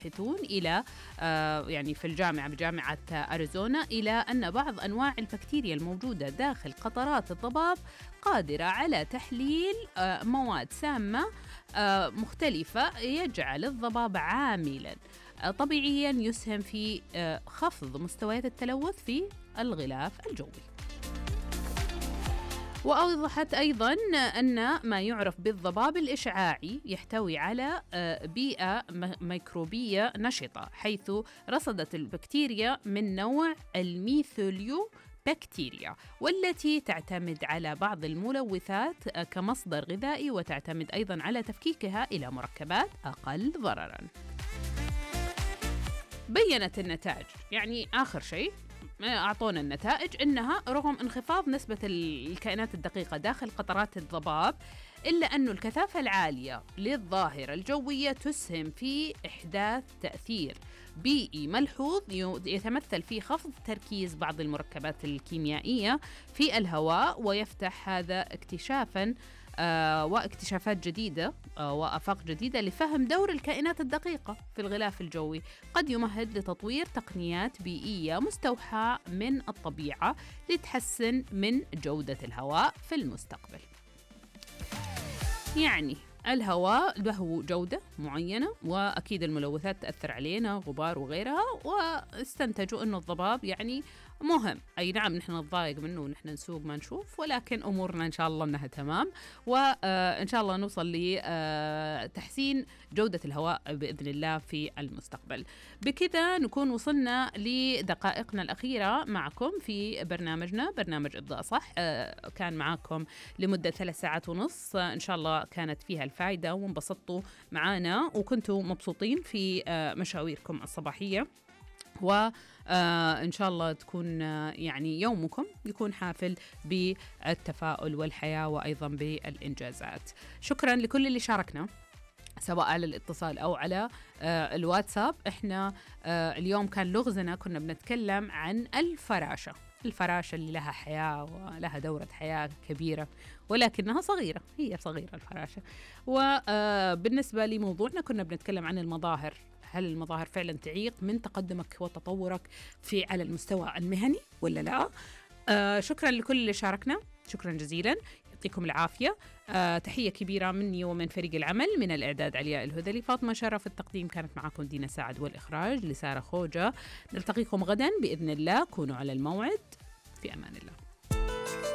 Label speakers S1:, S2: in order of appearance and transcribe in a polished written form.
S1: باحثون إلى يعني في بجامعة أريزونا إلى أن بعض أنواع البكتيريا الموجودة داخل قطرات الضباب قادرة على تحليل مواد سامة مختلفة، يجعل الضباب عاملاً طبيعياً يسهم في خفض مستويات التلوث في الغلاف الجوي. وأوضحت أيضاً أن ما يعرف بالضباب الإشعاعي يحتوي على بيئة ميكروبية نشطة، حيث رصدت البكتيريا من نوع الميثوليو بكتيريا، والتي تعتمد على بعض الملوثات كمصدر غذائي، وتعتمد أيضاً على تفكيكها إلى مركبات أقل ضرراً. بيّنت النتائج، يعني آخر شيء أعطونا النتائج أنها رغم انخفاض نسبة الكائنات الدقيقة داخل قطرات الضباب، إلا أن الكثافة العالية للظاهرة الجوية تسهم في إحداث تأثير بيئي ملحوظ يتمثل في خفض تركيز بعض المركبات الكيميائية في الهواء، ويفتح هذا اكتشافاً واكتشافات جديدة وآفاق جديدة لفهم دور الكائنات الدقيقة في الغلاف الجوي، قد يمهد لتطوير تقنيات بيئية مستوحاة من الطبيعة لتحسن من جودة الهواء في المستقبل. يعني الهواء له جودة معينة، وأكيد الملوثات تأثر علينا، غبار وغيرها، واستنتجوا أنه الضباب يعني مهم. أي نعم نحن نتضايق منه ونحن نسوق ما نشوف، ولكن أمورنا إن شاء الله أنها تمام، وإن شاء الله نوصل لتحسين جودة الهواء بإذن الله في المستقبل. بكذا نكون وصلنا لدقائقنا الأخيرة معكم في برنامجنا، برنامج إضاءة صح. كان معكم لمدة 3 ساعات ونص، إن شاء الله كانت فيها الفائدة وانبسطتوا معنا وكنتوا مبسوطين في مشاويركم الصباحية، وإن شاء الله تكون يعني يومكم يكون حافل بالتفاؤل والحياة وأيضا بالإنجازات. شكرا لكل اللي شاركنا سواء على الاتصال أو على الواتساب. إحنا اليوم كان لغزنا كنا بنتكلم عن الفراشة اللي لها حياة ولها دورة حياة كبيرة، ولكنها صغيرة، هي صغيرة الفراشة. وبالنسبة لموضوعنا كنا بنتكلم عن المظاهر، هل المظاهر فعلا تعيق من تقدمك وتطورك على المستوى المهني ولا لا؟ شكرا لكل اللي شاركنا، شكرا جزيلا، يعطيكم العافية. تحية كبيرة مني ومن فريق العمل، من الإعداد علياء الهذلي، فاطمة شرف التقديم، كانت معكم دينا سعد، والإخراج لسارة خوجة. نلتقيكم غدا بإذن الله، كونوا على الموعد، في أمان الله.